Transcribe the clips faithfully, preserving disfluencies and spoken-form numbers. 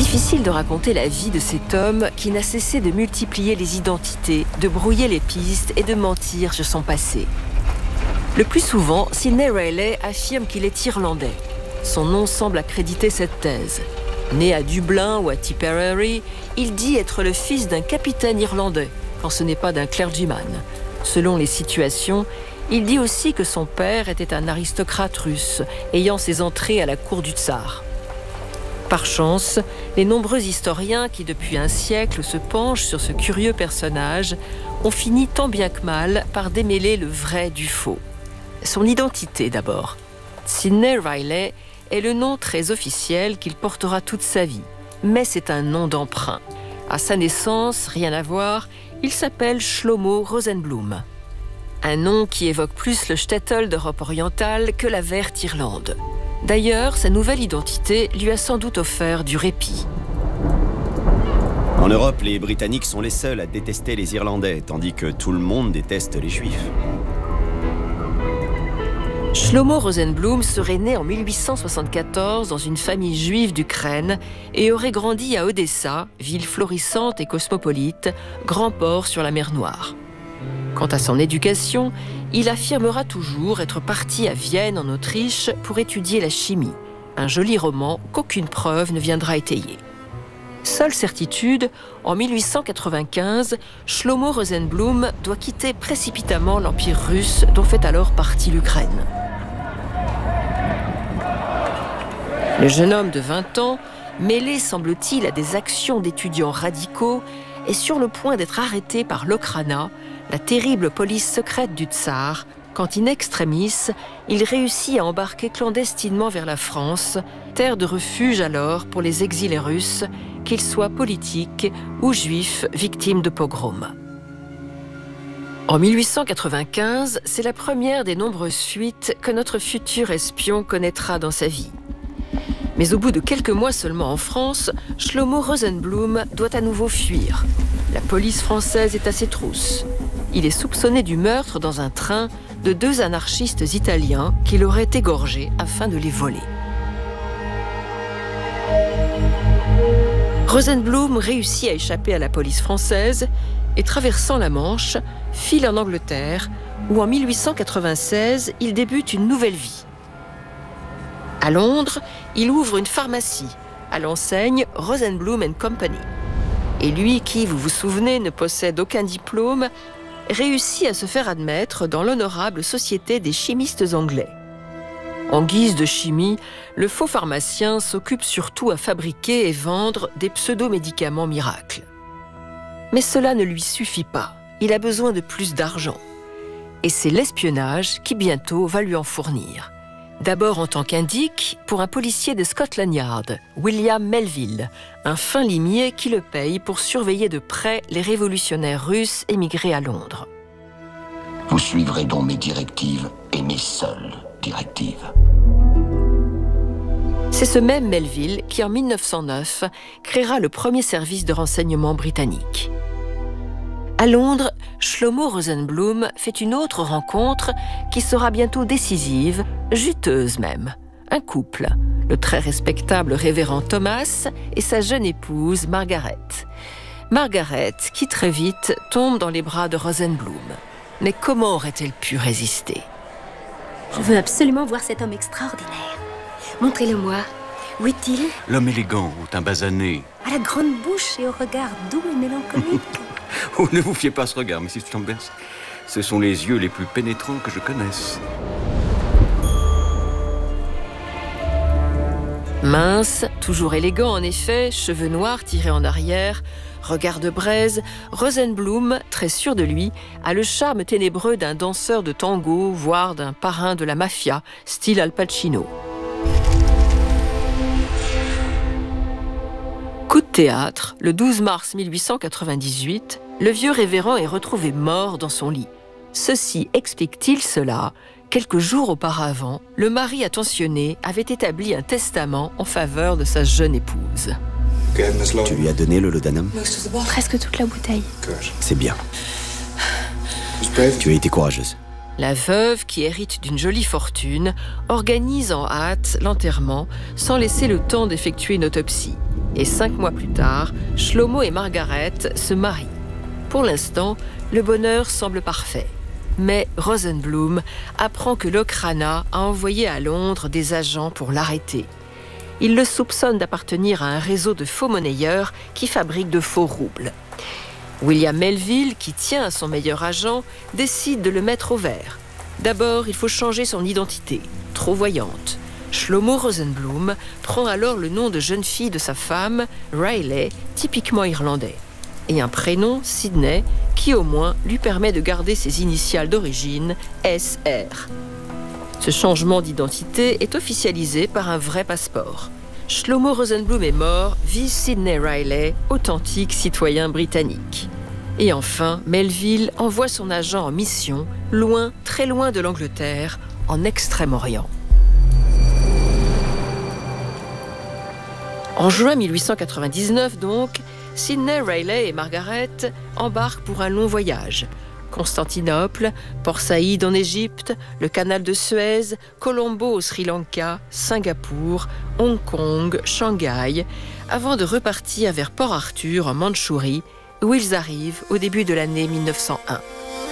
Difficile de raconter la vie de cet homme qui n'a cessé de multiplier les identités, de brouiller les pistes et de mentir sur son passé. Le plus souvent, Sidney Riley affirme qu'il est irlandais. Son nom semble accréditer cette thèse. Né à Dublin ou à Tipperary, il dit être le fils d'un capitaine irlandais, quand ce n'est pas d'un clergyman. Selon les situations, il dit aussi que son père était un aristocrate russe, ayant ses entrées à la cour du tsar. Par chance, les nombreux historiens qui, depuis un siècle, se penchent sur ce curieux personnage ont fini tant bien que mal par démêler le vrai du faux. Son identité d'abord. Sidney Riley est le nom très officiel qu'il portera toute sa vie, mais c'est un nom d'emprunt. À sa naissance, rien à voir, il s'appelle Shlomo Rosenblum. Un nom qui évoque plus le shtetl d'Europe orientale que la verte Irlande. D'ailleurs, sa nouvelle identité lui a sans doute offert du répit. En Europe, les Britanniques sont les seuls à détester les Irlandais, tandis que tout le monde déteste les Juifs. Shlomo Rosenblum serait né en mille huit cent soixante-quatorze dans une famille juive d'Ukraine et aurait grandi à Odessa, ville florissante et cosmopolite, grand port sur la mer Noire. Quant à son éducation, il affirmera toujours être parti à Vienne en Autriche pour étudier la chimie, un joli roman qu'aucune preuve ne viendra étayer. Seule certitude, en mille huit cent quatre-vingt-quinze, Shlomo Rosenblum doit quitter précipitamment l'Empire russe dont fait alors partie l'Ukraine. Le jeune homme de vingt ans, mêlé semble-t-il à des actions d'étudiants radicaux, est sur le point d'être arrêté par l'Okhrana, la terrible police secrète du tsar, quand in extremis, il réussit à embarquer clandestinement vers la France, terre de refuge alors pour les exilés russes, qu'ils soient politiques ou juifs victimes de pogroms. En mille huit cent quatre-vingt-quinze, c'est la première des nombreuses fuites que notre futur espion connaîtra dans sa vie. Mais au bout de quelques mois seulement en France, Shlomo Rosenblum doit à nouveau fuir. La police française est à ses trousses. Il est soupçonné du meurtre dans un train de deux anarchistes italiens qui l'auraient égorgé afin de les voler. Rosenblum réussit à échapper à la police française et, traversant la Manche, file en Angleterre, où en mille huit cent quatre-vingt-seize, il débute une nouvelle vie. À Londres, il ouvre une pharmacie à l'enseigne Rosenblum and Company. Et lui qui, vous vous souvenez, ne possède aucun diplôme, réussit à se faire admettre dans l'honorable Société des chimistes anglais. En guise de chimie, le faux pharmacien s'occupe surtout à fabriquer et vendre des pseudo-médicaments miracles. Mais cela ne lui suffit pas. Il a besoin de plus d'argent. Et c'est l'espionnage qui bientôt va lui en fournir. D'abord en tant qu'indique pour un policier de Scotland Yard, William Melville, un fin limier qui le paye pour surveiller de près les révolutionnaires russes émigrés à Londres. Vous suivrez donc mes directives et mes seules directives. C'est ce même Melville qui, en mille neuf cent neuf, créera le premier service de renseignement britannique. À Londres, Shlomo Rosenblum fait une autre rencontre qui sera bientôt décisive, juteuse même. Un couple, le très respectable révérend Thomas et sa jeune épouse Margaret. Margaret, qui très vite tombe dans les bras de Rosenblum. Mais comment aurait-elle pu résister ? Je veux absolument voir cet homme extraordinaire. Montrez-le-moi. Où est-il ? L'homme élégant, au teint basané. À la grande bouche et au regard doux et mélancolique. Oh, ne vous fiez pas à ce regard, missus Chambers. Ce sont les yeux les plus pénétrants que je connaisse. Mince, toujours élégant en effet, cheveux noirs tirés en arrière, regard de braise, Rosenblum, très sûr de lui, a le charme ténébreux d'un danseur de tango, voire d'un parrain de la mafia, style Al Pacino. Coup de théâtre, le douze mars mille huit cent quatre-vingt-dix-huit, le vieux révérend est retrouvé mort dans son lit. Ceci explique-t-il cela ? Quelques jours auparavant, le mari attentionné avait établi un testament en faveur de sa jeune épouse. Tu lui as donné le laudanum ? Presque toute la bouteille. C'est bien. Tu as été courageuse. La veuve, qui hérite d'une jolie fortune, organise en hâte l'enterrement sans laisser le temps d'effectuer une autopsie. Et cinq mois plus tard, Shlomo et Margaret se marient. Pour l'instant, le bonheur semble parfait. Mais Rosenblum apprend que l'Okrana a envoyé à Londres des agents pour l'arrêter. Il le soupçonne d'appartenir à un réseau de faux monnayeurs qui fabriquent de faux roubles. William Melville, qui tient à son meilleur agent, décide de le mettre au vert. D'abord, il faut changer son identité, trop voyante. Shlomo Rosenblum prend alors le nom de jeune fille de sa femme, Riley, typiquement irlandais, et un prénom, Sydney, qui au moins lui permet de garder ses initiales d'origine, S R. Ce changement d'identité est officialisé par un vrai passeport. Shlomo Rosenblum est mort, vive Sydney Riley, authentique citoyen britannique. Et enfin, Melville envoie son agent en mission, loin, très loin de l'Angleterre, en Extrême-Orient. En juin mille huit cent quatre-vingt-dix-neuf, donc, Sydney Riley et Margaret embarquent pour un long voyage. Constantinople, Port Saïd en Égypte, le canal de Suez, Colombo au Sri Lanka, Singapour, Hong Kong, Shanghai, avant de repartir vers Port Arthur en Mandchourie, où ils arrivent au début de l'année mille neuf cent un.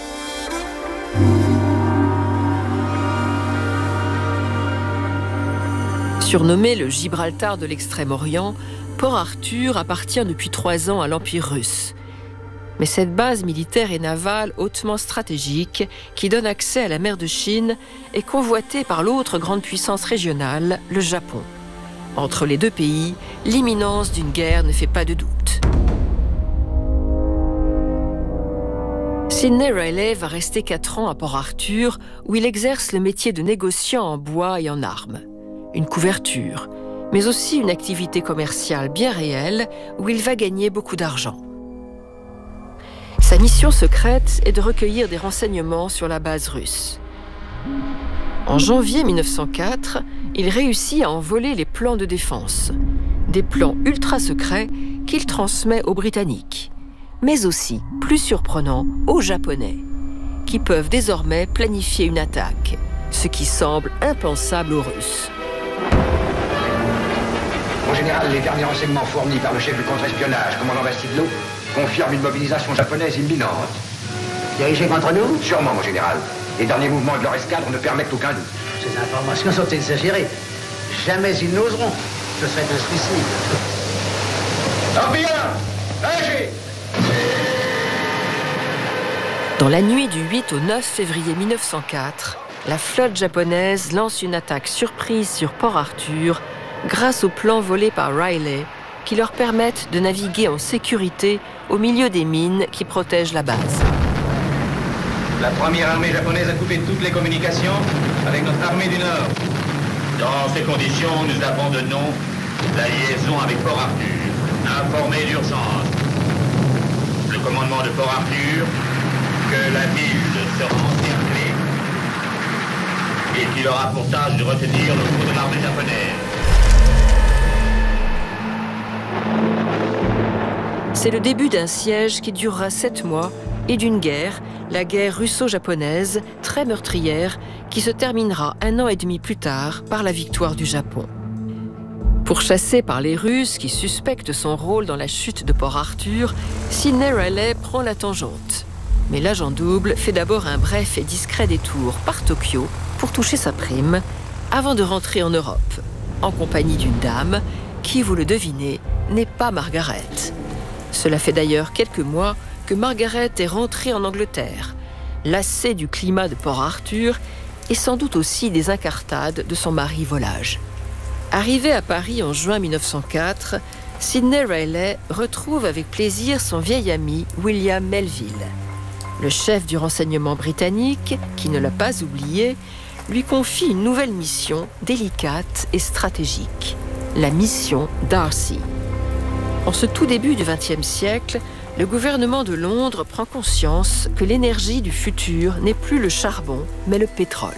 Surnommé le Gibraltar de l'Extrême-Orient, Port Arthur appartient depuis trois ans à l'Empire russe. Mais cette base militaire et navale hautement stratégique, qui donne accès à la mer de Chine, est convoitée par l'autre grande puissance régionale, le Japon. Entre les deux pays, l'imminence d'une guerre ne fait pas de doute. Sydney Riley va rester quatre ans à Port Arthur, où il exerce le métier de négociant en bois et en armes. Une couverture, mais aussi une activité commerciale bien réelle, où il va gagner beaucoup d'argent. Sa mission secrète est de recueillir des renseignements sur la base russe. En janvier mille neuf cent quatre, il réussit à envoler les plans de défense, des plans ultra secrets qu'il transmet aux Britanniques, mais aussi, plus surprenant, aux Japonais, qui peuvent désormais planifier une attaque, ce qui semble impensable aux Russes. Mon général, les derniers renseignements fournis par le chef du contre-espionnage, commandant Bastidlo, confirment une mobilisation japonaise imminente. Dirigée contre nous? Sûrement, mon général. Les derniers mouvements de leur escadre ne permettent aucun doute. Ces informations sont exagérées. Jamais ils n'oseront. Ce serait un suicide. Torpilleur! Lâchez! Dans la nuit du huit au neuf février mille neuf cent quatre, la flotte japonaise lance une attaque surprise sur Port Arthur grâce aux plans volés par Riley qui leur permettent de naviguer en sécurité au milieu des mines qui protègent la base. La première armée japonaise a coupé toutes les communications avec notre armée du Nord. Dans ces conditions, nous abandonnons la liaison avec Port Arthur. Informé d'urgence. Le commandement de Port Arthur que la ville sera encerclée et qu'il aura pour tâche de retenir le cours de l'armée japonaise. C'est le début d'un siège qui durera sept mois et d'une guerre, la guerre russo-japonaise, très meurtrière, qui se terminera un an et demi plus tard par la victoire du Japon. Pourchassé par les Russes qui suspectent son rôle dans la chute de Port Arthur, Sydney Riley prend la tangente. Mais l'agent double fait d'abord un bref et discret détour par Tokyo pour toucher sa prime, avant de rentrer en Europe, en compagnie d'une dame qui, vous le devinez, n'est pas Margaret. Cela fait d'ailleurs quelques mois que Margaret est rentrée en Angleterre, lassée du climat de Port Arthur et sans doute aussi des incartades de son mari volage. Arrivée à Paris en juin mille neuf cent quatre, Sydney Riley retrouve avec plaisir son vieil ami William Melville. Le chef du renseignement britannique, qui ne l'a pas oublié, lui confie une nouvelle mission délicate et stratégique, la mission D'Arcy. En ce tout début du vingtième siècle, le gouvernement de Londres prend conscience que l'énergie du futur n'est plus le charbon, mais le pétrole.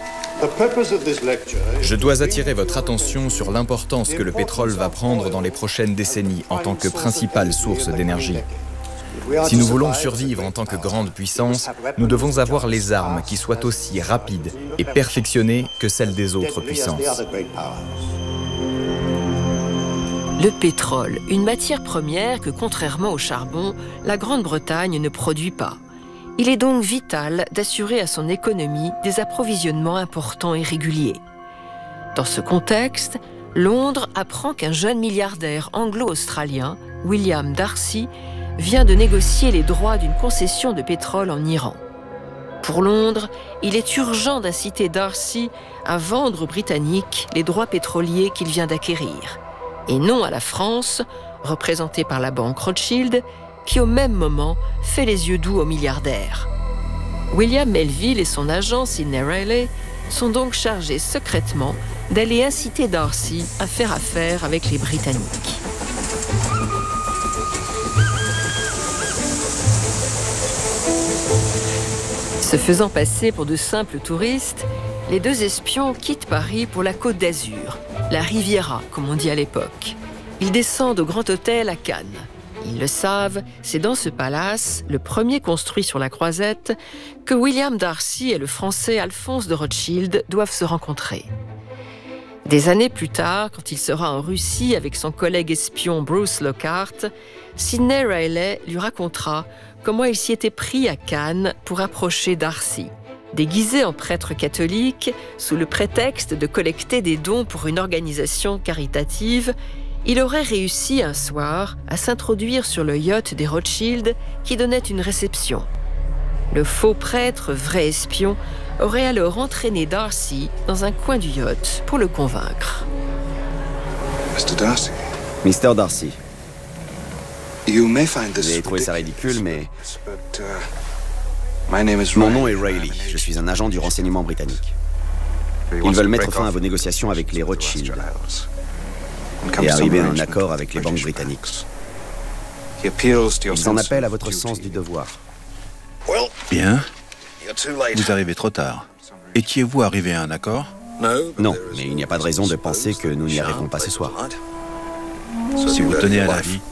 Je dois attirer votre attention sur l'importance que le pétrole va prendre dans les prochaines décennies en tant que principale source d'énergie. Si nous voulons survivre en tant que grande puissance, nous devons avoir les armes qui soient aussi rapides et perfectionnées que celles des autres puissances. Le pétrole, une matière première que, contrairement au charbon, la Grande-Bretagne ne produit pas. Il est donc vital d'assurer à son économie des approvisionnements importants et réguliers. Dans ce contexte, Londres apprend qu'un jeune milliardaire anglo-australien, William Darcy, vient de négocier les droits d'une concession de pétrole en Iran. Pour Londres, il est urgent d'inciter Darcy à vendre aux Britanniques les droits pétroliers qu'il vient d'acquérir, et non à la France, représentée par la banque Rothschild, qui au même moment fait les yeux doux aux milliardaires. William Melville et son agent Sidney Reilly sont donc chargés secrètement d'aller inciter Darcy à faire affaire avec les Britanniques. Se faisant passer pour de simples touristes, les deux espions quittent Paris pour la Côte d'Azur, la Riviera, comme on dit à l'époque. Ils descendent au Grand Hôtel à Cannes. Ils le savent, c'est dans ce palace, le premier construit sur la Croisette, que William Darcy et le Français Alphonse de Rothschild doivent se rencontrer. Des années plus tard, quand il sera en Russie avec son collègue espion Bruce Lockhart, Sidney Reilly lui racontera comment il s'y était pris à Cannes pour approcher Darcy. Déguisé en prêtre catholique, sous le prétexte de collecter des dons pour une organisation caritative, il aurait réussi un soir à s'introduire sur le yacht des Rothschild qui donnait une réception. Le faux prêtre, vrai espion, aurait alors entraîné Darcy dans un coin du yacht pour le convaincre. Mister Darcy. Mister Darcy. Vous allez trouver ça ridicule, mais... Mon nom est Reilly. Je suis un agent du renseignement britannique. Ils veulent mettre fin à vos négociations avec les Rothschild et arriver à un accord avec les banques britanniques. Ils en appellent à votre sens du devoir. Bien. Vous arrivez trop tard. Étiez-vous arrivé à un accord? Non, mais il n'y a pas de raison de penser que nous n'y arriverons pas ce soir. Si vous tenez à la vie,